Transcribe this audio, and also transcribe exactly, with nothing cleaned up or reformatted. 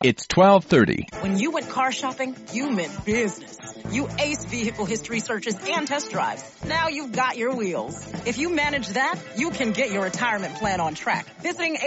It's twelve thirty. When you went car shopping, you meant business. You aced vehicle history searches and test drives. Now you've got your wheels. If you manage that, you can get your retirement plan on track. Visiting